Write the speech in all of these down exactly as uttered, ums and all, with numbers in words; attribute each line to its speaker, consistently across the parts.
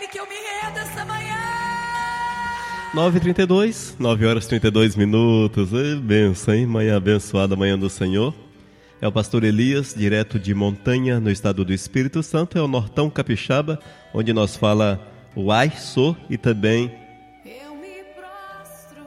Speaker 1: Ele que eu me rendo essa manhã.
Speaker 2: nove e trinta e dois, nove horas e trinta e dois minutos. É benção, hein? Manhã abençoada, manhã do Senhor. É o pastor Elias, direto de Montanha, no estado do Espírito Santo. É o Nortão Capixaba, onde nós fala o ai, sou e também...
Speaker 1: Eu me prostro.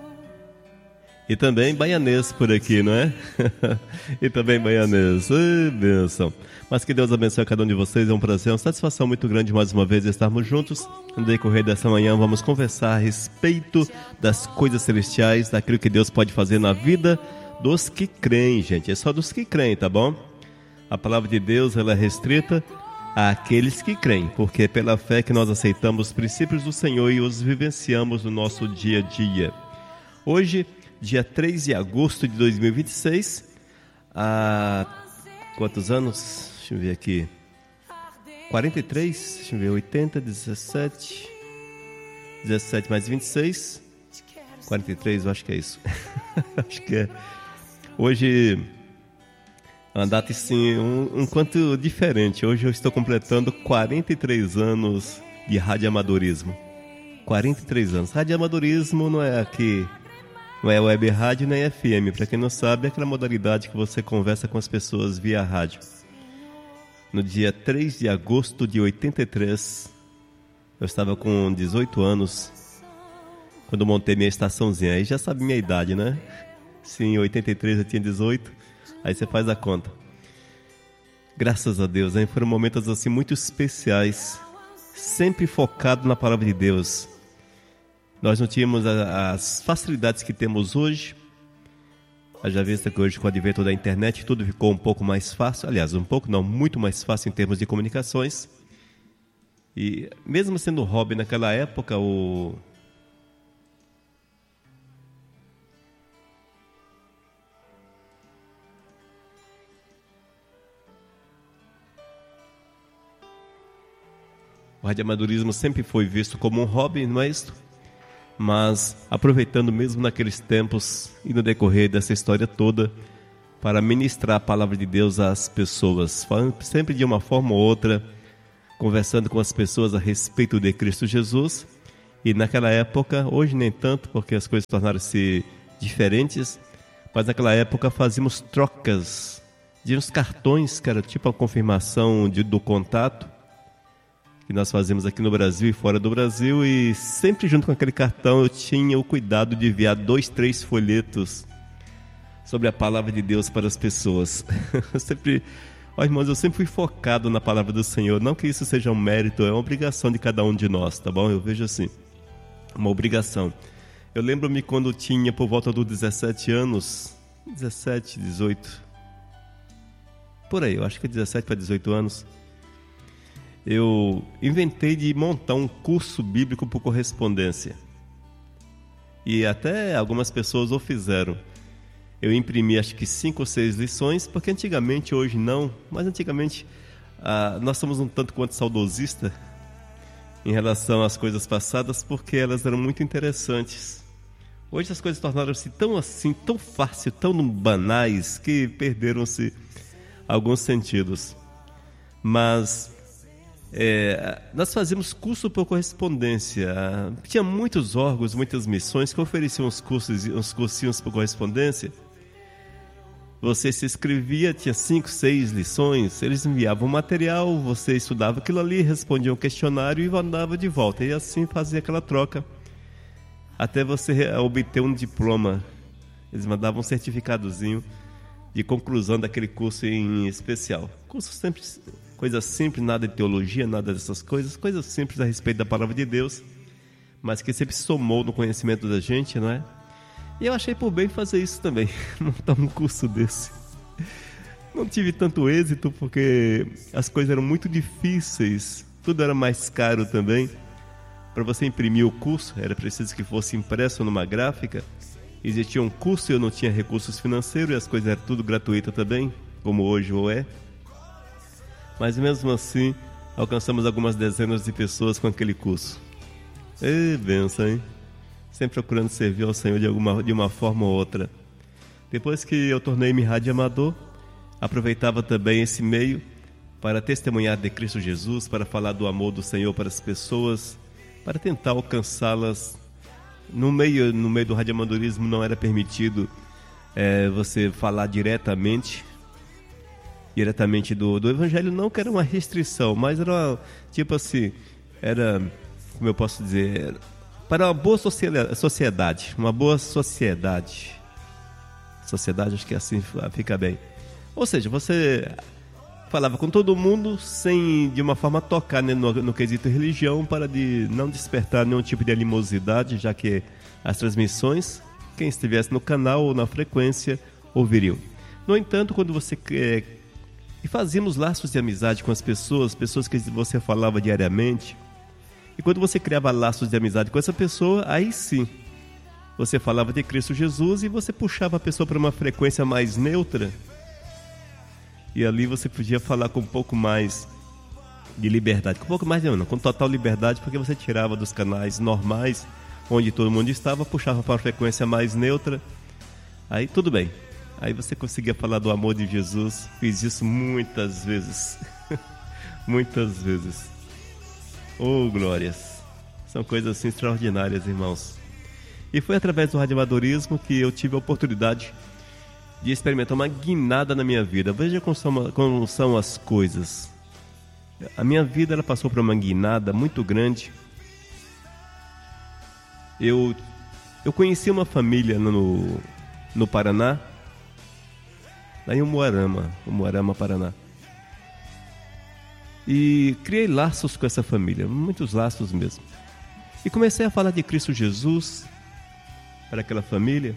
Speaker 2: E também baianês por aqui, não é? E também baianês. É benção. Mas que Deus abençoe a cada um de vocês. É um prazer, uma satisfação muito grande mais uma vez estarmos juntos. No decorrer dessa manhã vamos conversar a respeito das coisas celestiais, daquilo que Deus pode fazer na vida dos que creem, gente. É só dos que creem, tá bom? A palavra de Deus, ela é restrita àqueles que creem, porque é pela fé que nós aceitamos os princípios do Senhor e os vivenciamos no nosso dia a dia. Hoje, dia três de agosto de dois mil e vinte e seis, há quantos anos? Deixa eu ver aqui. quarenta e três, deixa eu ver, oitenta, dezessete, dezessete mais vinte e seis, quarenta e três, eu acho que é isso. Acho que é. Hoje é uma data assim, um, um quanto diferente. Hoje eu estou completando quarenta e três anos de radioamadorismo. quarenta e três anos. Radioamadorismo não é aqui, não é web rádio nem F M. Para quem não sabe, é aquela modalidade que você conversa com as pessoas via rádio. No dia três de agosto de oitenta e três, eu estava com dezoito anos, quando montei minha estaçãozinha. Aí já sabe minha idade, né? Sim, em oitenta e três eu tinha dezoito, aí você faz a conta. Graças a Deus, hein? Foram momentos assim muito especiais, sempre focado na palavra de Deus. Nós não tínhamos a, as facilidades que temos hoje. Já vista que hoje, com o advento da internet, tudo ficou um pouco mais fácil. Aliás, um pouco não, muito mais fácil em termos de comunicações. E mesmo sendo hobby naquela época, o... O radioamadorismo sempre foi visto como um hobby, não é isso? Mas aproveitando mesmo naqueles tempos e no decorrer dessa história toda para ministrar a palavra de Deus às pessoas, falando sempre de uma forma ou outra, conversando com as pessoas a respeito de Cristo Jesus. E naquela época, hoje nem tanto, porque as coisas tornaram-se diferentes, mas naquela época fazíamos trocas de uns cartões, que era tipo a confirmação de, do contato, que nós fazemos aqui no Brasil e fora do Brasil, e sempre junto com aquele cartão eu tinha o cuidado de enviar dois, três folhetos sobre a palavra de Deus para as pessoas. Eu sempre, ó, irmãos, eu sempre fui focado na palavra do Senhor, não que isso seja um mérito, é uma obrigação de cada um de nós, tá bom? Eu vejo assim, uma obrigação. Eu lembro-me quando tinha por volta dos dezessete anos, dezessete, dezoito, por aí, eu acho que é dezessete para dezoito anos, eu inventei de montar um curso bíblico por correspondência. E até algumas pessoas o fizeram. Eu imprimi acho que cinco ou seis lições, porque antigamente, hoje não, mas antigamente ah, nós somos um tanto quanto saudosistas em relação às coisas passadas, porque elas eram muito interessantes. Hoje as coisas tornaram-se tão assim, tão fácil, tão banais, que perderam-se alguns sentidos. Mas... É, nós fazíamos curso por correspondência. Tinha muitos órgãos, muitas missões que ofereciam uns cursos, uns cursinhos por correspondência. Você se inscrevia, tinha cinco, seis lições, eles enviavam material, você estudava aquilo ali, respondia um questionário e mandava de volta. E assim fazia aquela troca, até você obter um diploma. Eles mandavam um certificadozinho de conclusão daquele curso em especial. Curso sempre... Coisas simples, nada de teologia, nada dessas coisas, coisas simples a respeito da palavra de Deus, mas que sempre somou no conhecimento da gente, não é? E eu achei por bem fazer isso também, montar um curso desse. Não tive tanto êxito porque as coisas eram muito difíceis, tudo era mais caro também. Para você imprimir o curso, era preciso que fosse impresso numa gráfica. Existia um curso e eu não tinha recursos financeiros e as coisas eram tudo gratuito também, como hoje ou é. Mas mesmo assim, alcançamos algumas dezenas de pessoas com aquele curso. Ê, benção, hein? Sempre procurando servir ao Senhor de, alguma, de uma forma ou outra. Depois que eu tornei-me radioamador, aproveitava também esse meio para testemunhar de Cristo Jesus, para falar do amor do Senhor para as pessoas, para tentar alcançá-las. No meio, no meio do radioamadorismo não era permitido é, você falar diretamente, diretamente do, do Evangelho, não que era uma restrição, mas era uma, tipo assim, era, como eu posso dizer, para uma boa sociedade, uma boa sociedade, sociedade acho que assim fica bem. Ou seja, você falava com todo mundo sem, de uma forma, tocar, né, no, no quesito religião, para de não despertar nenhum tipo de animosidade, já que as transmissões, quem estivesse no canal ou na frequência, ouviriam. No entanto, quando você... É, e fazíamos laços de amizade com as pessoas, pessoas que você falava diariamente, e quando você criava laços de amizade com essa pessoa, aí sim, você falava de Cristo Jesus e você puxava a pessoa para uma frequência mais neutra, e ali você podia falar com um pouco mais de liberdade. Com um pouco mais não, não, com total liberdade, porque você tirava dos canais normais, onde todo mundo estava, puxava para uma frequência mais neutra. Aí tudo bem. Aí você conseguia falar do amor de Jesus. Fiz isso muitas vezes. Muitas vezes. Oh, glórias. São coisas assim extraordinárias, irmãos. E foi através do radioamadorismo que eu tive a oportunidade de experimentar uma guinada na minha vida. Veja como são, como são as coisas. A minha vida ela passou por uma guinada muito grande. Eu, eu conheci uma família no, no Paraná, lá em Umuarama, Umuarama, Paraná. E criei laços com essa família, muitos laços mesmo. E comecei a falar de Cristo Jesus para aquela família.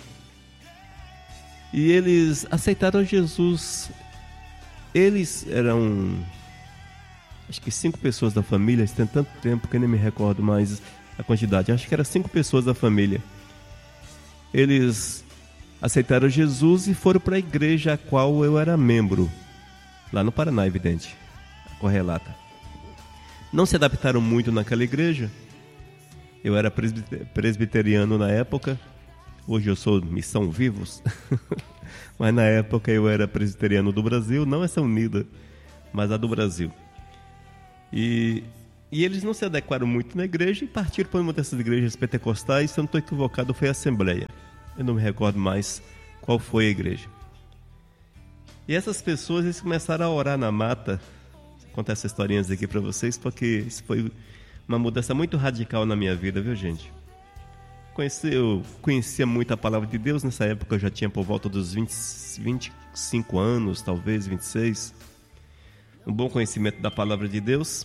Speaker 2: E eles aceitaram Jesus. Eles eram, acho que cinco pessoas da família. Isso tem tanto tempo que eu nem me recordo mais a quantidade. Acho que eram cinco pessoas da família. Eles aceitaram Jesus e foram para a igreja a qual eu era membro. Lá no Paraná, evidente. Correlata. Não se adaptaram muito naquela igreja. Eu era presbiteriano na época. Hoje eu sou Missão Vivos, mas na época eu era presbiteriano do Brasil, não essa unida, mas a do Brasil. E, e eles não se adequaram muito na igreja e partiram para uma dessas igrejas pentecostais, se eu não estou equivocado, foi a Assembleia. Eu não me recordo mais qual foi a igreja. E essas pessoas, eles começaram a orar na mata. Vou contar essas historinhas aqui para vocês, porque isso foi uma mudança muito radical na minha vida, viu, gente? Eu conhecia muito a palavra de Deus. Nessa época eu já tinha por volta dos vinte, vinte e cinco anos, talvez vinte e seis. Um bom conhecimento da palavra de Deus.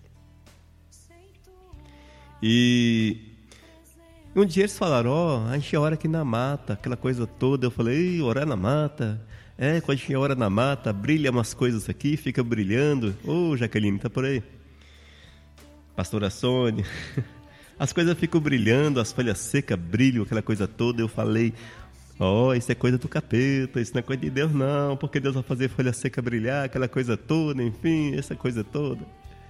Speaker 2: E um dia eles falaram, ó, oh, a gente ora aqui na mata, aquela coisa toda. Eu falei, orar na mata? É, quando a gente ora na mata, brilha umas coisas aqui, fica brilhando. Ô, oh, Jaqueline, tá por aí? Pastora Sônia... As coisas ficam brilhando, as folhas secas brilham, aquela coisa toda. Eu falei, ó, oh, isso é coisa do capeta, isso não é coisa de Deus não, porque Deus vai fazer folha seca brilhar, aquela coisa toda, enfim, essa coisa toda.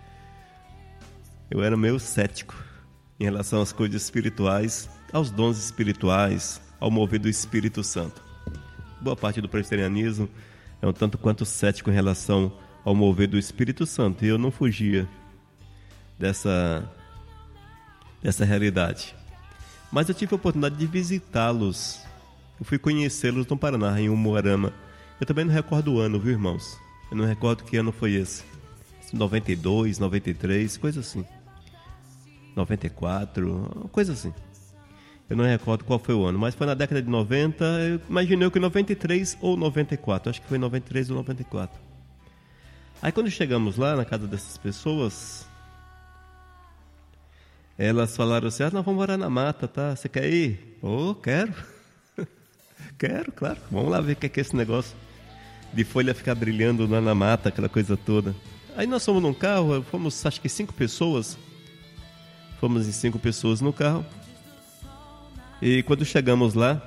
Speaker 2: Eu era meio cético em relação às coisas espirituais, aos dons espirituais, ao mover do Espírito Santo. Boa parte do presbiterianismo é um tanto quanto cético em relação ao mover do Espírito Santo, e eu não fugia dessa... dessa realidade. Mas eu tive a oportunidade de visitá-los. Eu fui conhecê-los no Paraná, em Umuarama. Eu também não recordo o ano, viu, irmãos? Eu não recordo que ano foi esse. noventa e dois, noventa e três, coisa assim. noventa e quatro, coisa assim. Eu não recordo qual foi o ano, mas foi na década de noventa, eu imaginei que noventa e três ou noventa e quatro. Acho que foi noventa e três ou noventa e quatro. Aí quando chegamos lá, na casa dessas pessoas... elas falaram assim, ah, nós vamos morar na mata, tá? Você quer ir? Oh, quero. Quero, claro. Vamos lá ver o que é, que é esse negócio de folha ficar brilhando lá na mata, aquela coisa toda. Aí nós fomos num carro, fomos acho que cinco pessoas. Fomos em cinco pessoas no carro. E quando chegamos lá...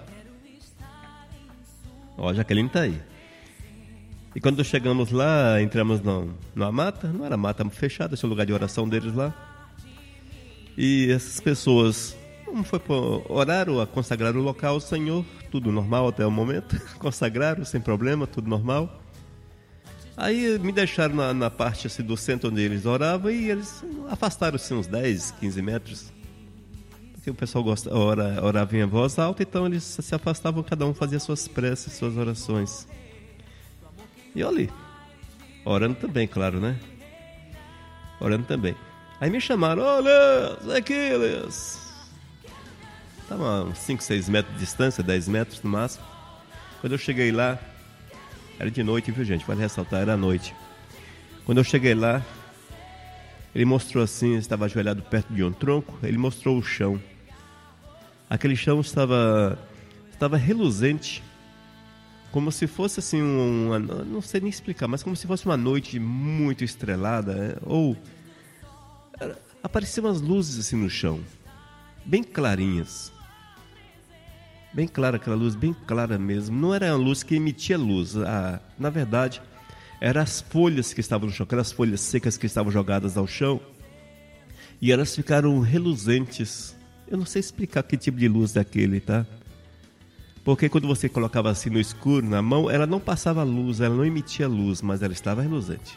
Speaker 2: Ó, a Jaqueline tá aí. E quando chegamos lá, entramos no, numa mata. Não era mata fechada, esse é o lugar de oração deles lá. E essas pessoas, como foi, oraram a consagrar o local ao Senhor, tudo normal até o momento, consagraram sem problema, tudo normal. Aí me deixaram na, na parte assim, do centro onde eles oravam e eles afastaram-se uns dez, quinze metros. Porque o pessoal gosta, ora, orava em voz alta, então eles se afastavam, cada um fazia suas preces, suas orações. E olha ali, orando também, claro, né? Orando também. Aí me chamaram, ô Leus, aqui, Leus. Estava a uns cinco, seis metros de distância, dez metros no máximo. Quando eu cheguei lá, era de noite, viu gente? Vale ressaltar, era à noite. Quando eu cheguei lá, ele mostrou assim, estava ajoelhado perto de um tronco, ele mostrou o chão. Aquele chão estava, estava reluzente, como se fosse assim, uma, não sei nem explicar, mas como se fosse uma noite muito estrelada, né? Ou era, apareciam umas luzes assim no chão, bem clarinhas. Bem clara aquela luz, bem clara mesmo. Não era uma luz que emitia luz. Ah, na verdade, eram as folhas que estavam no chão, aquelas folhas secas que estavam jogadas ao chão. E elas ficaram reluzentes. Eu não sei explicar que tipo de luz é aquele, tá? Porque quando você colocava assim no escuro, na mão, ela não passava luz, ela não emitia luz, mas ela estava reluzente.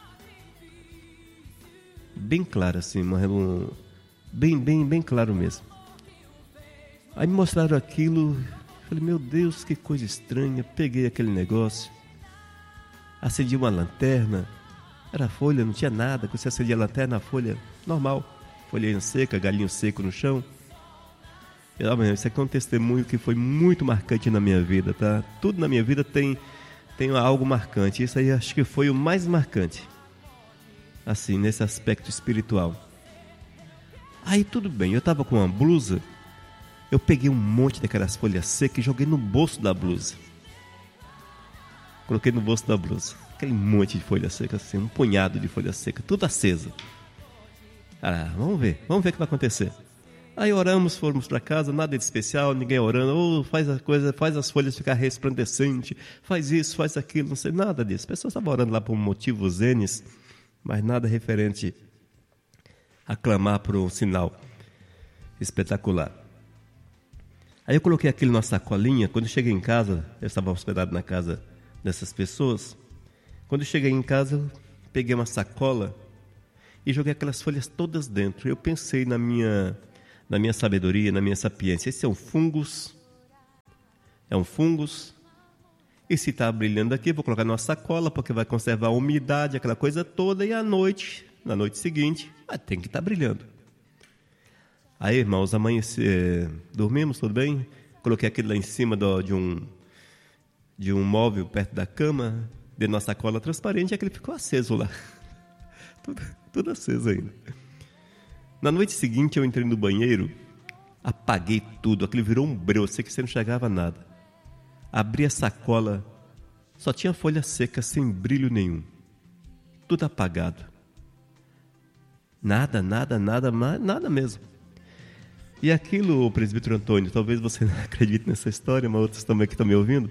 Speaker 2: Bem clara assim, uma, bem, bem, bem claro mesmo. Aí me mostraram aquilo, falei, meu Deus, que coisa estranha. Peguei aquele negócio, acendi uma lanterna, era folha, não tinha nada. Quando você acendia a lanterna, a folha normal, folhinha seca, galinho seco no chão. Eu, ah, isso aqui é um testemunho que foi muito marcante na minha vida, tá? Tudo na minha vida tem, tem algo marcante. Isso aí acho que foi o mais marcante, assim, nesse aspecto espiritual. Aí tudo bem, eu estava com uma blusa. Eu peguei um monte daquelas folhas secas e joguei no bolso da blusa. Coloquei no bolso da blusa. Aquele monte de folha seca, assim, um punhado de folha seca, tudo acesa. Ah, vamos ver, vamos ver o que vai acontecer. Aí oramos, fomos para casa, nada de especial, ninguém orando. Oh, faz a coisa, faz as folhas ficar resplandecente, faz isso, faz aquilo, não sei, nada disso. As pessoas estavam orando lá por motivos N's, mas nada referente a clamar por um sinal espetacular. Aí eu coloquei aquilo numa sacolinha. Quando eu cheguei em casa, eu estava hospedado na casa dessas pessoas. Quando eu cheguei em casa, eu peguei uma sacola e joguei aquelas folhas todas dentro. Eu pensei na minha, na minha sabedoria, na minha sapiência. Esse é um fungus. É um fungus. E se está brilhando aqui, vou colocar numa sacola, porque vai conservar a umidade, aquela coisa toda. E à noite, na noite seguinte, ah, tem que estar tá brilhando. Aí, irmãos, amanhece, dormimos, tudo bem? Coloquei aquilo lá em cima do, de, um, de um móvel perto da cama, dentro de uma sacola transparente, e aquele ficou aceso lá. tudo, tudo aceso ainda. Na noite seguinte, eu entrei no banheiro, apaguei tudo, aquilo virou um breu, eu sei que você não enxergava nada. Abri a sacola, só tinha folha seca, sem brilho nenhum. Tudo apagado. Nada, nada, nada, nada mesmo. E aquilo, presbítero Antônio, talvez você não acredite nessa história, mas outros também que estão me ouvindo.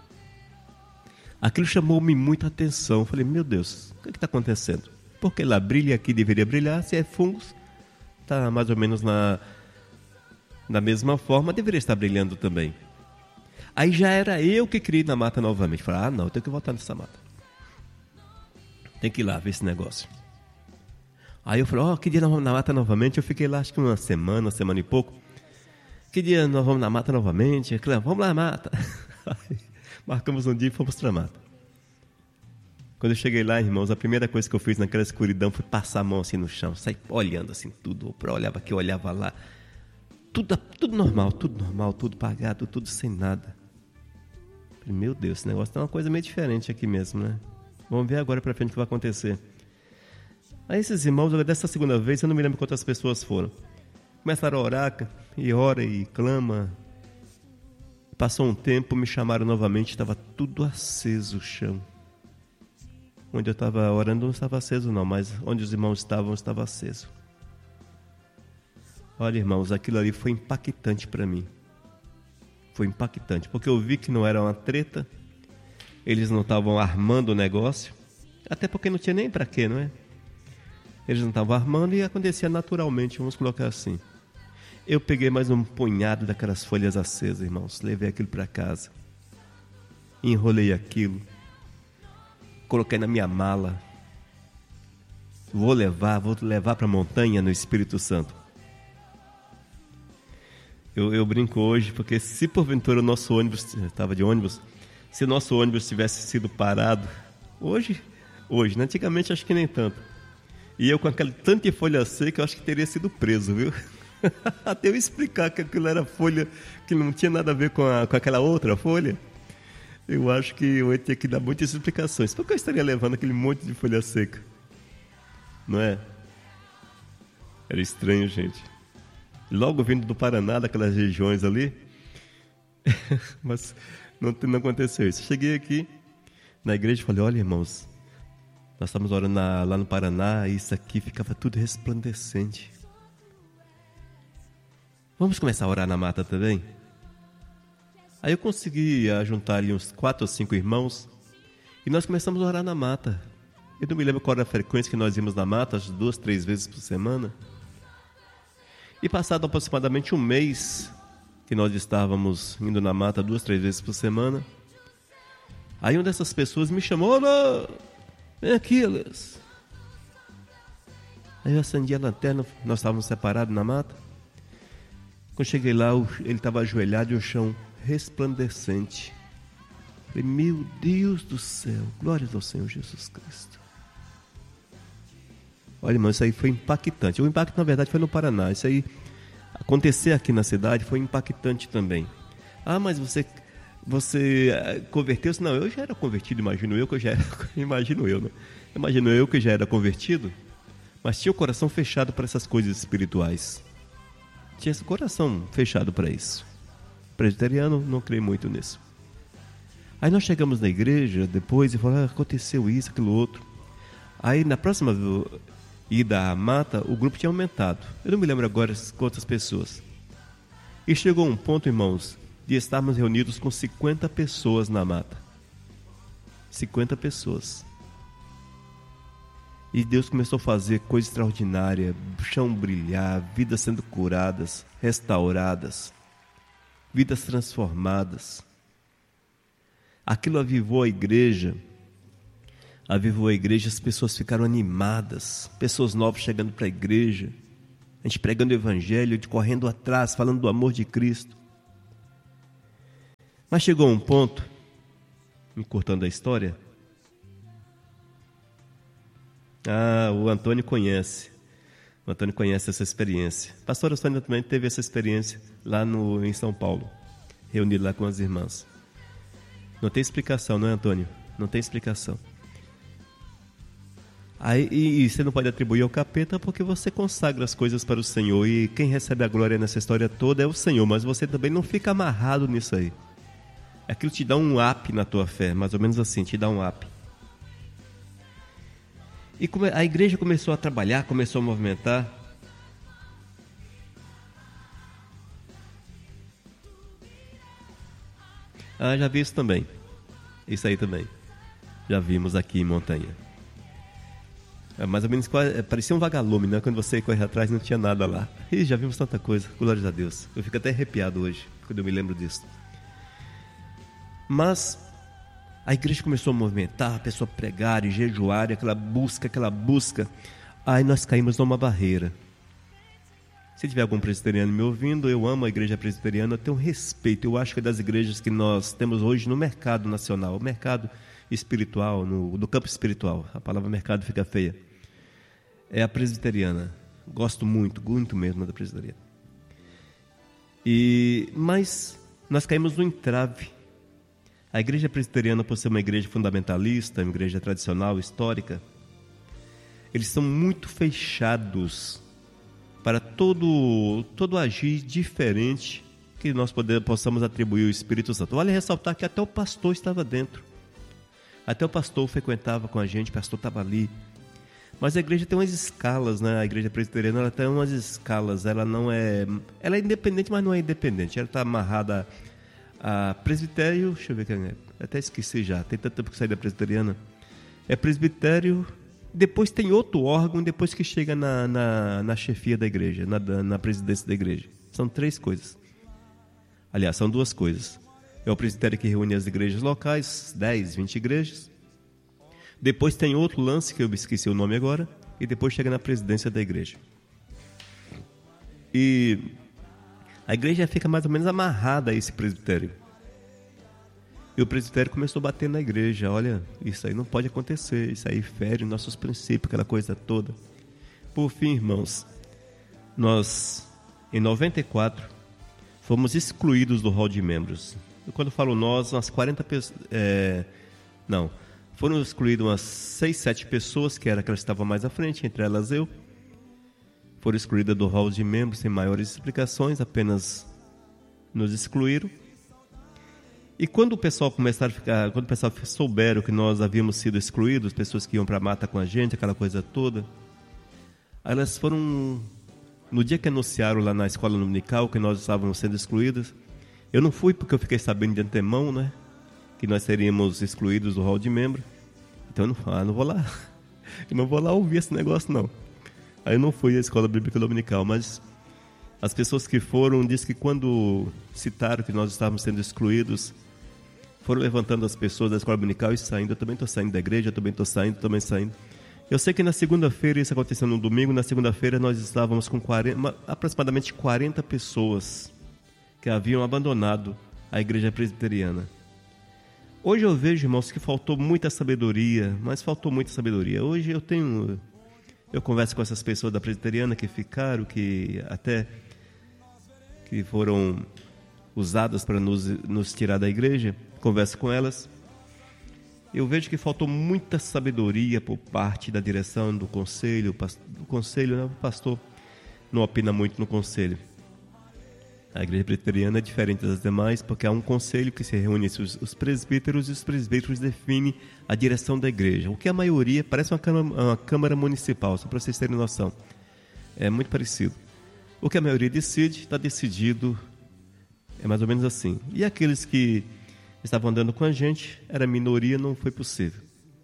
Speaker 2: Aquilo chamou-me muita atenção. Eu falei, meu Deus, o que está acontecendo? Porque lá brilha e aqui deveria brilhar. Se é fungos, está mais ou menos na, na mesma forma, deveria estar brilhando também. Aí já era eu que queria ir na mata novamente. Falei, ah não, eu tenho que voltar nessa mata. Tem que ir lá ver esse negócio. Aí eu falei, ó, oh, que dia nós vamos na mata novamente? Eu fiquei lá acho que uma semana, uma semana e pouco. Que dia nós vamos na mata novamente? Eu falei, vamos lá na mata. Aí, marcamos um dia e fomos para a mata. Quando eu cheguei lá, irmãos, a primeira coisa que eu fiz naquela escuridão foi passar a mão assim no chão, sair olhando assim tudo. Eu olhava aqui, eu olhava lá. Tudo, tudo normal, tudo normal, tudo pagado, tudo sem nada. Eu falei, meu Deus, esse negócio tá uma coisa meio diferente aqui mesmo, né? Vamos ver agora para frente o que vai acontecer. Aí esses irmãos, dessa segunda vez, eu não me lembro quantas pessoas foram. Começaram a orar, e ora e clama. Passou um tempo, me chamaram novamente, estava tudo aceso o chão. Onde eu estava orando não estava aceso não, mas onde os irmãos estavam, estava aceso. Olha, irmãos, aquilo ali foi impactante para mim. Foi impactante, porque eu vi que não era uma treta, eles não estavam armando o negócio, até porque não tinha nem para quê, não é? Eles não estavam armando e acontecia naturalmente, vamos colocar assim. Eu peguei mais um punhado daquelas folhas acesas, irmãos, levei aquilo para casa, enrolei aquilo, coloquei na minha mala. Vou levar, vou levar para a montanha no Espírito Santo. Eu, eu brinco hoje, porque se porventura o nosso ônibus, estava de ônibus, se o nosso ônibus tivesse sido parado, hoje, hoje, né? Antigamente acho que nem tanto. E eu com aquele tanto de folha seca, eu acho que teria sido preso, viu? Até eu explicar que aquilo era folha que não tinha nada a ver com, a, com aquela outra folha, eu acho que eu ia ter que dar muitas explicações. Por que eu estaria levando aquele monte de folha seca? Não é? Era estranho, gente. Logo vindo do Paraná, daquelas regiões ali, mas não, não aconteceu isso. Cheguei aqui na igreja e falei, olha, irmãos, nós estamos orando na, lá no Paraná e isso aqui ficava tudo resplandecente. Vamos começar a orar na mata também? Aí eu consegui juntar ali uns quatro ou cinco irmãos e nós começamos a orar na mata. Eu não me lembro qual era a frequência que nós íamos na mata, acho duas, três vezes por semana. E passado aproximadamente um mês que nós estávamos indo na mata duas, três vezes por semana, aí uma dessas pessoas me chamou, olá, vem aqui, Elias. Aí eu acendi a lanterna, nós estávamos separados na mata. Quando cheguei lá, ele estava ajoelhado e o chão resplandecente. Falei, meu Deus do céu, glórias ao Senhor Jesus Cristo. Olha, irmão, isso aí foi impactante. O impacto, na verdade, foi no Paraná. Isso aí, acontecer aqui na cidade, foi impactante também. Ah, mas você, você converteu-se? Não, eu já era convertido, imagino eu que eu já era, imagino eu, né? Imagino eu que já era convertido, mas tinha o coração fechado para essas coisas espirituais. Tinha esse coração fechado para isso. Presbiteriano, não creio muito nisso. Aí nós chegamos na igreja depois e falamos, ah, aconteceu isso, aquilo outro. Aí na próxima ida à mata, o grupo tinha aumentado. Eu não me lembro agora quantas pessoas. E chegou um ponto, irmãos, de estarmos reunidos com cinquenta pessoas na mata. cinquenta pessoas. E Deus começou a fazer coisa extraordinária, chão brilhar, vidas sendo curadas, restauradas, vidas transformadas. Aquilo avivou a igreja, avivou a igreja, as pessoas ficaram animadas, pessoas novas chegando para a igreja, a gente pregando o evangelho, a gente correndo atrás, falando do amor de Cristo. Mas chegou um ponto, encurtando a história, ah, o Antônio conhece. O Antônio conhece essa experiência. A pastora Sônia também teve essa experiência lá no, em São Paulo, reunido lá com as irmãs. Não tem explicação, não é, Antônio? Não tem explicação. Aí, e, e você não pode atribuir ao capeta porque você consagra as coisas para o Senhor. E quem recebe a glória nessa história toda é o Senhor. Mas você também não fica amarrado nisso aí. Aquilo te dá um up na tua fé, mais ou menos assim, te dá um up. E a igreja começou a trabalhar, começou a movimentar. Ah, já vi isso também. Isso aí também. Já vimos aqui em Montanha. É mais ou menos, parecia um vagalume, né? Quando você corre atrás não tinha nada lá. Ih, já vimos tanta coisa, glórias a Deus. Eu fico até arrepiado hoje, quando eu me lembro disso. Mas a igreja começou a movimentar, a pessoa pregar e jejuar, e aquela busca, aquela busca. Aí nós caímos numa barreira. Se tiver algum presbiteriano me ouvindo, eu amo a igreja presbiteriana, eu tenho respeito. Eu acho que é das igrejas que nós temos hoje no mercado nacional, o mercado espiritual, no, no campo espiritual. A palavra mercado fica feia. É a presbiteriana. Gosto muito, muito mesmo da presbiteriana. E, mas nós caímos no entrave. A igreja presbiteriana, por ser uma igreja fundamentalista, uma igreja tradicional, histórica, eles são muito fechados para todo, todo agir diferente que nós poder, possamos atribuir ao Espírito Santo. Vale ressaltar que até o pastor estava dentro. Até o pastor frequentava com a gente, o pastor estava ali. Mas a igreja tem umas escalas, né? A igreja presbiteriana ela tem umas escalas. Ela não é... Ela é independente, mas não é independente. Ela está amarrada a presbitério... Deixa eu ver quem é. Até esqueci já. Tem tanto tempo que saí da presbiteriana. É presbitério... Depois tem outro órgão, depois que chega na, na, na chefia da igreja, na, na presidência da igreja. São três coisas. Aliás, são duas coisas. É o presbitério que reúne as igrejas locais, dez, vinte igrejas. Depois tem outro lance, que eu esqueci o nome agora, e depois chega na presidência da igreja. E a igreja fica mais ou menos amarrada a esse presbitério. E o presbitério começou a bater na igreja: olha, isso aí não pode acontecer, isso aí fere nossos princípios, aquela coisa toda. Por fim, irmãos, nós, em noventa e quatro, fomos excluídos do hall de membros. E quando eu falo nós, umas quarenta pessoas... É, não, foram excluídas umas seis, sete pessoas, que era aquelas que estavam mais à frente, entre elas eu. Foram excluídas do hall de membros sem maiores explicações, apenas nos excluíram. E quando o pessoal começaram a ficar, quando o pessoal souberam que nós havíamos sido excluídos, pessoas que iam para a mata com a gente, aquela coisa toda, elas foram, no dia que anunciaram lá na escola dominical que nós estávamos sendo excluídos, eu não fui porque eu fiquei sabendo de antemão, né, que nós seríamos excluídos do hall de membro. Então eu não, ah, não vou lá, eu não vou lá ouvir esse negócio não. Aí eu não fui à escola bíblica dominical, mas as pessoas que foram dizem que quando citaram que nós estávamos sendo excluídos, foram levantando as pessoas da escola dominical e saindo. Eu também estou saindo da igreja, eu também estou saindo, também saindo. Eu sei que na segunda-feira, isso aconteceu no domingo, na segunda-feira nós estávamos com quarenta, aproximadamente quarenta pessoas que haviam abandonado a igreja presbiteriana. Hoje eu vejo, irmãos, que faltou muita sabedoria, mas faltou muita sabedoria. Hoje eu tenho... Eu converso com essas pessoas da presbiteriana que ficaram, que até que foram usadas para nos, nos tirar da igreja. Converso com elas. Eu vejo que faltou muita sabedoria por parte da direção do conselho. Do conselho, né? O pastor não opina muito no conselho. A igreja presbiteriana é diferente das demais, porque há um conselho que se reúne os, os presbíteros, e os presbíteros definem a direção da igreja. O que a maioria parece uma câmara, uma câmara municipal, só para vocês terem noção. É muito parecido. O que a maioria decide, está decidido, é mais ou menos assim. E aqueles que estavam andando com a gente, era minoria, não foi possível.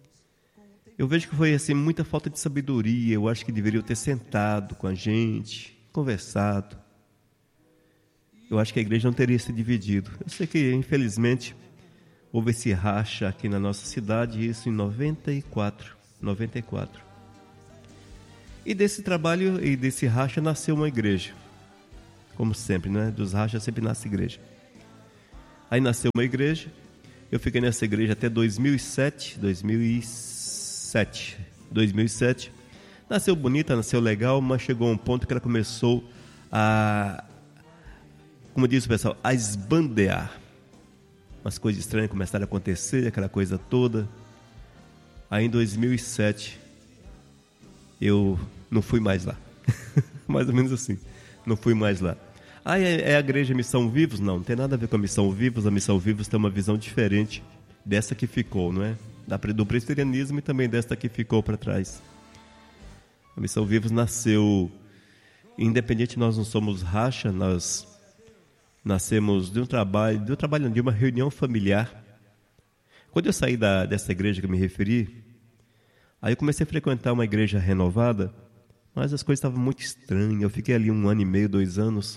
Speaker 2: Eu vejo que foi assim, muita falta de sabedoria. Eu acho que deveriam ter sentado com a gente, conversado. Eu acho que a igreja não teria se dividido. Eu sei que, infelizmente, houve esse racha aqui na nossa cidade, isso em noventa e quatro. noventa e quatro. E desse trabalho e desse racha nasceu uma igreja. Como sempre, né? Dos rachas sempre nasce igreja. Aí nasceu uma igreja. Eu fiquei nessa igreja até dois mil e sete. dois mil e sete. dois mil e sete. Nasceu bonita, nasceu legal, mas chegou a um ponto que ela começou a... Como diz o pessoal, a esbandear. Umas coisas estranhas começaram a acontecer, aquela coisa toda. Aí em dois mil e sete, eu não fui mais lá. Mais ou menos assim, não fui mais lá. Ah, é, é a igreja Missão Vivos? Não, não tem nada a ver com a Missão Vivos. A Missão Vivos tem uma visão diferente dessa que ficou, não é? Da, do presbiterianismo e também desta que ficou para trás. A Missão Vivos nasceu, independente, nós não somos racha, nós... Nascemos de um trabalho, de um trabalho, de uma reunião familiar. Quando eu saí da, dessa igreja que eu me referi, aí eu comecei a frequentar uma igreja renovada, mas as coisas estavam muito estranhas. Eu fiquei ali um ano e meio, dois anos.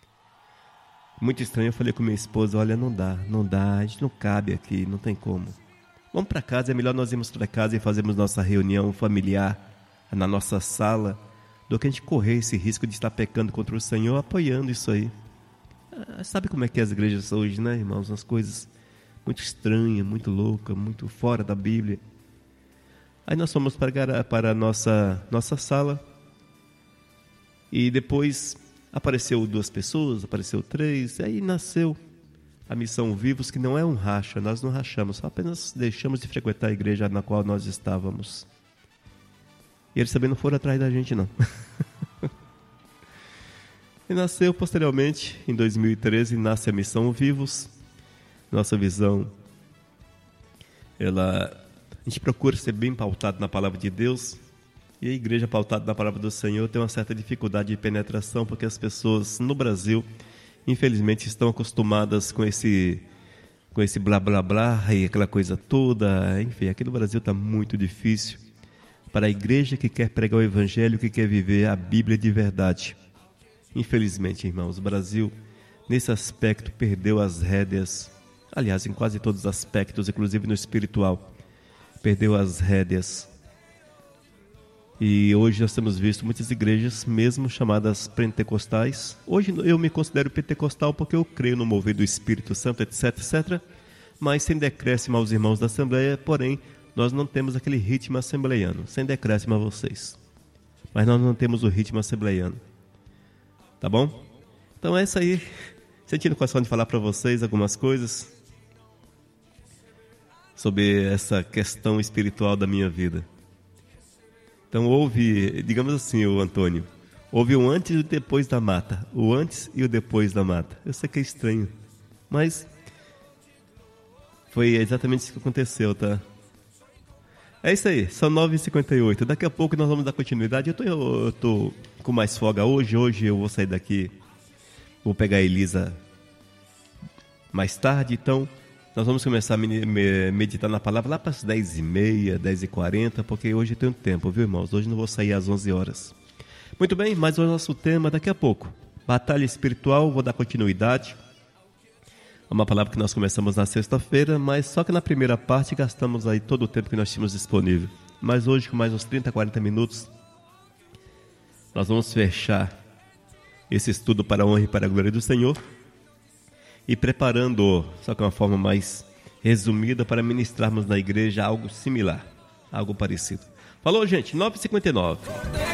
Speaker 2: Muito estranho. Eu falei com minha esposa: olha, não dá, não dá, a gente não cabe aqui, não tem como. Vamos para casa, é melhor nós irmos para casa e fazermos nossa reunião familiar na nossa sala, do que a gente correr esse risco de estar pecando contra o Senhor, apoiando isso aí. Sabe como é que é as igrejas são hoje, né, irmãos? Umas coisas muito estranhas, muito loucas, muito fora da Bíblia. Aí nós fomos para, para a nossa, nossa sala. E depois apareceu duas pessoas, apareceu três. E aí nasceu a Missão Vivos, que não é um racha. Nós não rachamos, só apenas deixamos de frequentar a igreja na qual nós estávamos. E eles também não foram atrás da gente, não. E nasceu posteriormente, em dois mil e treze, nasce a Missão Vivos. Nossa visão, ela, a gente procura ser bem pautado na palavra de Deus. E a igreja pautada na palavra do Senhor tem uma certa dificuldade de penetração, porque as pessoas no Brasil, infelizmente, estão acostumadas com esse, com esse blá blá blá e aquela coisa toda. Enfim, aqui no Brasil está muito difícil para a igreja que quer pregar o Evangelho, que quer viver a Bíblia de verdade. Infelizmente, irmãos, o Brasil, nesse aspecto, perdeu as rédeas, aliás, em quase todos os aspectos, inclusive no espiritual. perdeu as rédeas. E hoje nós temos visto muitas igrejas, mesmo chamadas pentecostais. Hoje eu me considero pentecostal porque eu creio no mover do Espírito Santo, etc, etcétera. Mas sem decréscimo aos irmãos da Assembleia, porém, nós não temos aquele ritmo assembleiano. Sem decréscimo a vocês. Mas nós não temos o ritmo assembleiano. Tá bom? Então é isso aí. Sentindo o coração de falar para vocês algumas coisas sobre essa questão espiritual da minha vida. Então houve, digamos assim, o Antônio, houve o antes e o depois da mata, o antes e o depois da mata. Eu sei que é estranho, mas foi exatamente isso que aconteceu, tá? É isso aí, são nove e cinquenta e oito, daqui a pouco nós vamos dar continuidade. Eu tô, eu tô com mais folga hoje, hoje eu vou sair daqui, vou pegar a Elisa mais tarde, então... Nós vamos começar a meditar na palavra lá para as dez e meia, dez e quarenta, porque hoje eu tenho tempo, viu, irmãos? Hoje não vou sair às onze horas. Muito bem, mas o nosso tema daqui a pouco. Batalha espiritual, vou dar continuidade. É uma palavra que nós começamos na sexta-feira, mas só que na primeira parte gastamos aí todo o tempo que nós tínhamos disponível. Mas hoje, com mais uns trinta, quarenta minutos, nós vamos fechar esse estudo para a honra e para a glória do Senhor. E preparando, só que uma forma mais resumida, para ministrarmos na igreja algo similar, algo parecido. Falou, gente, nove e cinquenta e nove.